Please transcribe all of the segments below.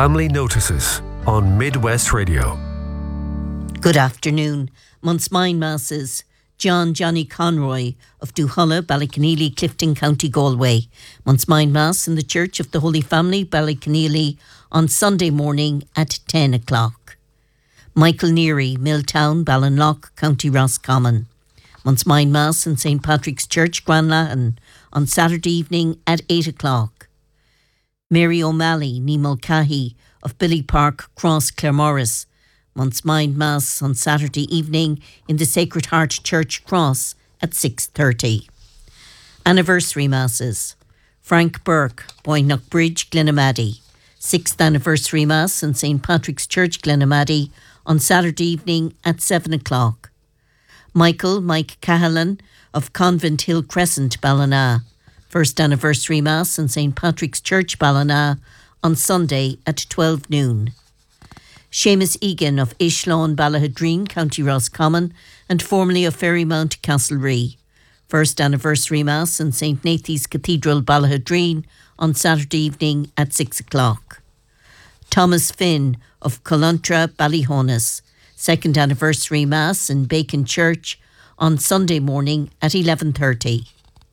Family Notices on Midwest Radio. Good afternoon. Month's Masses. John Johnny Conroy of Duhulla, Ballyconneely, Clifton, County Galway. Month's Mass in the Church of the Holy Family, Ballyconneely, on Sunday morning at 10 o'clock. Michael Neary, Milltown, Ballinlough, County Roscommon. Month's Mass in St. Patrick's Church, Granlahan, on Saturday evening at 8 o'clock. Mary O'Malley, ní Mulcahy, of Billy Park, Cross, Claremorris. Month's Mass on Saturday evening in the Sacred Heart Church, Cross, at 6:30. Anniversary Masses. Frank Burke, Boynockbridge, Glenamaddy. 6th Anniversary Mass in St. Patrick's Church, Glenamaddy, on Saturday evening at 7 o'clock. Mike Cahalan of Convent Hill Crescent, Ballina. 1st Anniversary Mass in St. Patrick's Church, Ballina, on Sunday at 12 noon. Seamus Egan of Ishlawn, Ballahadreen, County Roscommon, and formerly of Ferrymount, Castlerea. 1st Anniversary Mass in St. Nathan's Cathedral, Ballahadreen, on Saturday evening at 6 o'clock. Thomas Finn of Culuntra, Ballyhonus. 2nd Anniversary Mass in Bacon Church on Sunday morning at 11:30.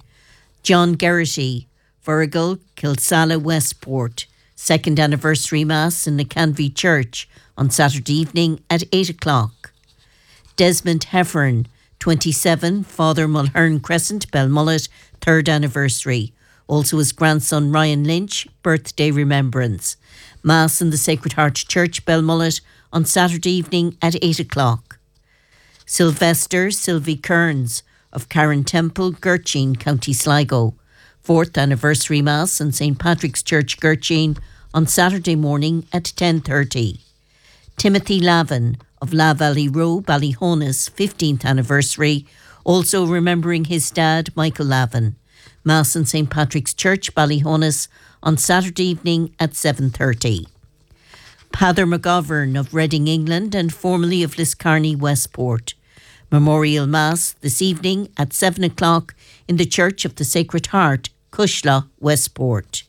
John Geraghty, Virgal, Kilsalla, Westport. 2nd Anniversary Mass in the Canvey Church on Saturday evening at 8 o'clock. Desmond Heffern, 27, Father Mulhern Crescent, Belmullet, 3rd Anniversary. Also his grandson Ryan Lynch, birthday remembrance. Mass in the Sacred Heart Church, Belmullet, on Saturday evening at 8 o'clock. Sylvester Sylvie Kearns of Karen Temple, Gurcheen, County Sligo. 4th Anniversary Mass in St. Patrick's Church, Gurcheen, on Saturday morning at 10:30. Timothy Lavin of La Valley Row, Ballyhonus, 15th Anniversary, also remembering his dad, Michael Lavin. Mass in St. Patrick's Church, Ballyhonus, on Saturday evening at 7:30. Pather McGovern of Reading, England, and formerly of Liscarney, Westport. Memorial Mass this evening at 7 o'clock in the Church of the Sacred Heart, Cushla, Westport.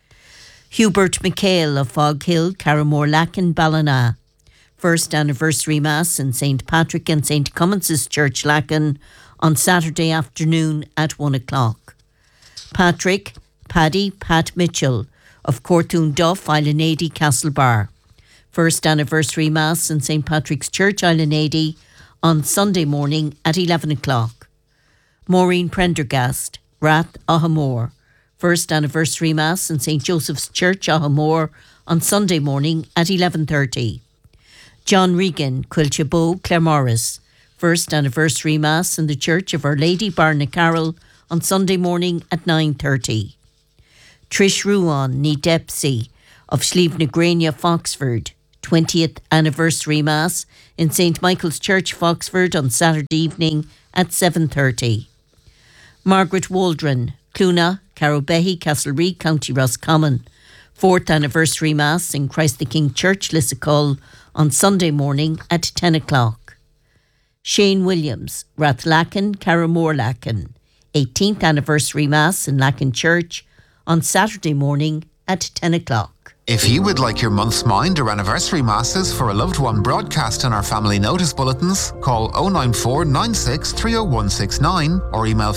Hubert McHale of Fog Hill, Carramore-Lacken, Ballina. 1st Anniversary Mass in St. Patrick and St. Cummins' Church, Lacken, on Saturday afternoon at 1 o'clock. Patrick, Paddy, Pat Mitchell of Cortoon Duff, Islanady, Castlebar. 1st Anniversary Mass in St. Patrick's Church, Islanady, on Sunday morning at 11 o'clock. Maureen Prendergast, Rath, Ahamore. 1st Anniversary Mass in St. Joseph's Church, Ahamore, on Sunday morning at 11:30. John Regan, Quilchabo, Claremorris. 1st Anniversary Mass in the Church of Our Lady, Barnacarroll, on Sunday morning at 9:30. Trish Ruan, ní Depsy of Slieve-na-Grania, Foxford. 20th Anniversary Mass in St. Michael's Church, Foxford, on Saturday evening at 7:30. Margaret Waldron, Cluna, Carrowbehy, Castlerea, County Roscommon. 4th Anniversary Mass in Christ the King Church, Lissacull, on Sunday morning at 10 o'clock. Shane Williams, Rathlacken, Carramore-Lacken. 18th Anniversary Mass in Lacken Church on Saturday morning at 10 o'clock. If you would like your month's mind or anniversary masses for a loved one broadcast on our family notice bulletins, call 094 96 30169 or email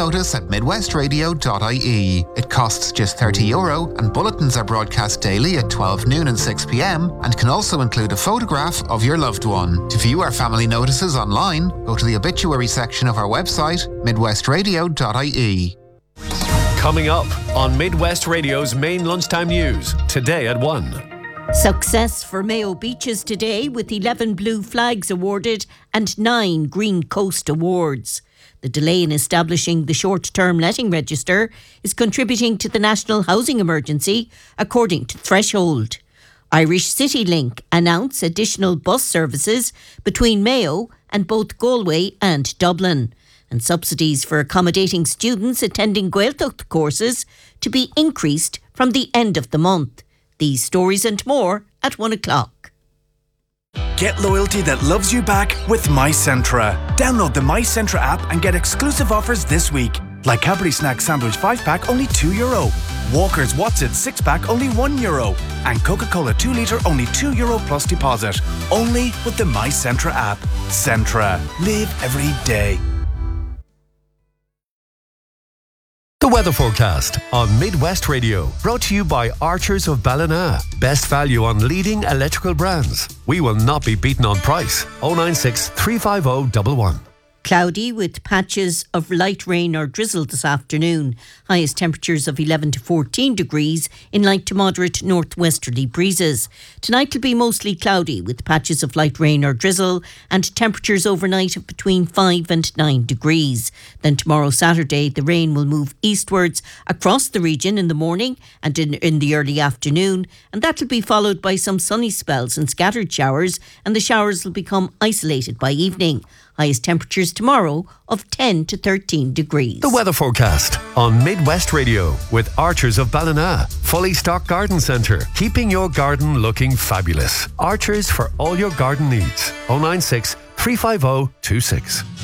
familynotice@midwestradio.ie. It costs just €30 and bulletins are broadcast daily at 12 noon and 6 p.m. and can also include a photograph of your loved one. To view our family notices online, go to the obituary section of our website, midwestradio.ie. Coming up on Midwest Radio's main lunchtime news, today at 1. Success for Mayo Beaches today with 11 blue flags awarded and 9 Green Coast awards. The delay in establishing the short-term letting register is contributing to the national housing emergency, according to Threshold. Irish City Link announce additional bus services between Mayo and both Galway and Dublin, and subsidies for accommodating students attending Gaeltacht courses to be increased from the end of the month. These stories and more at 1 o'clock. Get loyalty that loves you back with MyCentra. Download the MyCentra app and get exclusive offers this week. Like Cadbury Snack Sandwich 5-pack, only €2. Walker's What's It 6-pack, only €1. And Coca-Cola 2 litre, only €2 plus deposit. Only with the My Centra app. Centra. Live every day. The weather forecast on Midwest Radio, brought to you by Archers of Ballina. Best value on leading electrical brands. We will not be beaten on price. 096 350 11. Cloudy with patches of light rain or drizzle this afternoon. Highest temperatures of 11 to 14 degrees in light to moderate northwesterly breezes. Tonight will be mostly cloudy with patches of light rain or drizzle and temperatures overnight of between 5 and 9 degrees. Then tomorrow Saturday the rain will move eastwards across the region in the morning and in the early afternoon, and that will be followed by some sunny spells and scattered showers, and the showers will become isolated by evening. Highest temperatures tomorrow of 10 to 13 degrees. The weather forecast on Midwest Radio with Archers of Ballina. Fully stocked garden centre, keeping your garden looking fabulous. Archers for all your garden needs. 096 350 26.